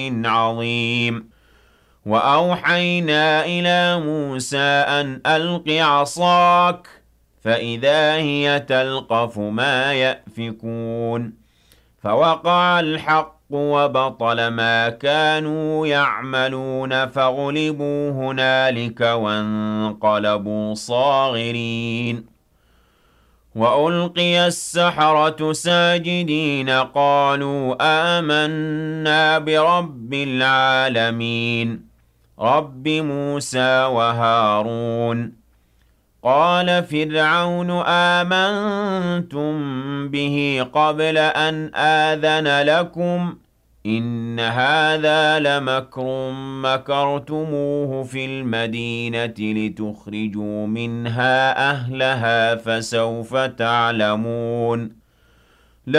عظيم وأوحينا إلى موسى أن ألق عصاك فإذا هي تلقف ما يأفكون فوقع الحق وبطل ما كانوا يعملون فغلبوا هنالك وانقلبوا صاغرين وألقي السحرة ساجدين قالوا آمنا برب العالمين رب موسى وهارون قال فرعون آمنتم به قبل أن آذن لكم إن هذا لمكر مكرتموه في المدينة لتخرجوا منها أهلها فسوف تعلمون